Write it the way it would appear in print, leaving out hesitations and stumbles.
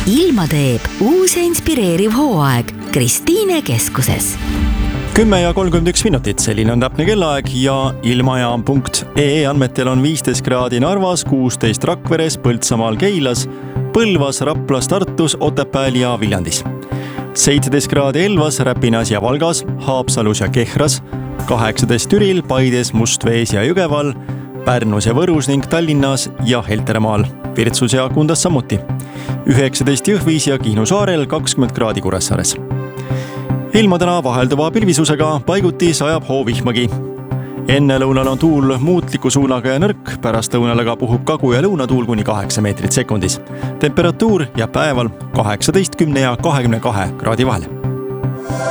ilma teeb uus ja inspireeriv hooaeg Kristiine keskuses. 10:31 minutit, selline on täpne kellaaeg ja ilmajaam.ee andmetel on 15 kraadi Narvas, 16 Rakveres, Põltsamaal, Keilas, Põlvas, Raplas, Tartus, Otepääl ja Viljandis. 17 kraadi Elvas, Räpinas ja Valgas, Haapsalus ja Kehras, 18 Türil, Paides, Mustvees ja Jõgeval, Pärnus ja Võrus ning Tallinnas ja Helteremaal, Virtsus ja Kundas samuti. 19 Jõhvis ja Kihnu saarel, 20 kraadi Kuressaares. Ilma täna vahelduva pilvisusega, paiguti sajab hoovihmagi. Enne lõunal on tuul muutliku suunaga ja nõrk, pärast lõunal aga puhub kagu- ja lõunatuul kuni 8 meetrit sekundis. Temperatuur jääb päeval 18, 10 ja 22 kraadi vahele.